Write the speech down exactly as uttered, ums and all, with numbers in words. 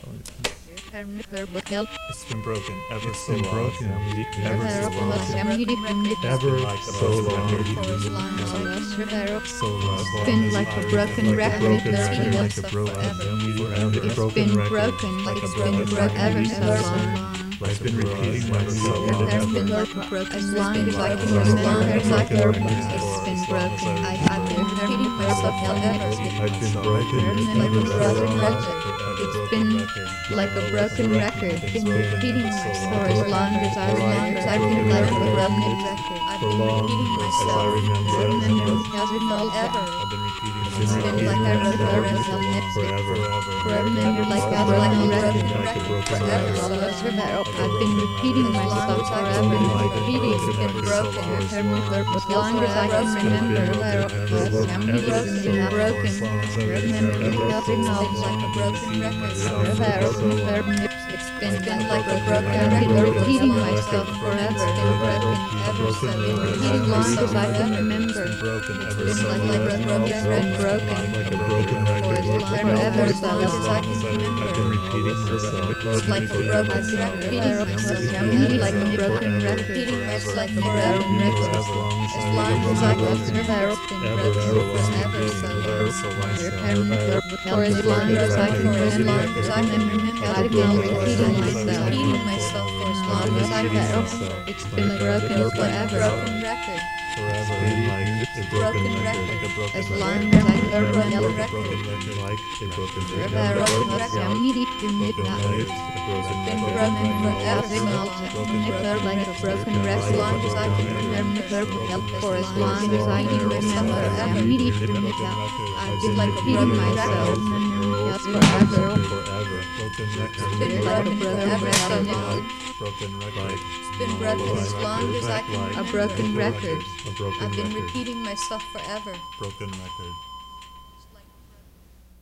It's been broken ever It's so been long. broken Ever so long. ever Like a so broken long. record. So long. It's been like a broken Like a record. broken It's record, been like a broken Forever. It's broken been record. broken, Like it's a been broken broken ever record. so long. I've been repeating Ever so myself long. There's been like a broken as long as I can As long remember. as I Like can a remember. It's been broken. I, I've been repeating myself forever. I've been broken Like ever a so broken long. record. It's been like a broken record. Been repeating myself for as long as I remember. I've been like a broken record. I've For been long repeating as I myself. remember. Remember, hasn't forever. I've been repeating It's been myself like a broken forever. Remember, like a broken record. Like a broken I've record. been repeating myself forever. Repeating has been broken. As long as I can remember. It's been broken. Remember, nothing else like a broken record. It's been been like a broken record. Repeating myself forever. Been broken ever so. Repeating long as I can remember. Broken ever Been so like long. a broken record. Broken. Like a broken For record. as long forever as long as I can I've remember. been repeating myself. It's like a broken record. Repeating myself. Like a broken record. Repeating myself like a broken record. As long as I can remember. Ever, ever, Forever so. Ever so long. For as long as I can remember. As long as I can remember. I've been repeating myself. Repeating myself for as long as I can. It's been broken forever. Broken record. Forever. Been Like like a broken broken record. record. Like a broken As record. long as I can Like remember. a broken record. Like a broken Broken record. record. Broken Been record. broken forever. Like a broken record. As long as I can remember. For as long as I can remember. I've been like repeating myself. Yes, forever. Forever. Broken record. Been like a broken record. Broken record. It's been broken as long as I can. A broken record. A broken I've been record. repeating myself forever. Broken record.